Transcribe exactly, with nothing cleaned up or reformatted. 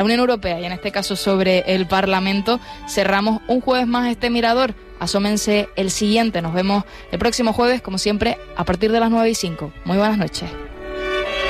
la Unión Europea y en este caso sobre el Parlamento. Cerramos un jueves más este Mirador. Asómense el siguiente. Nos vemos el próximo jueves, como siempre, a partir de las nueve y cinco. Muy buenas noches.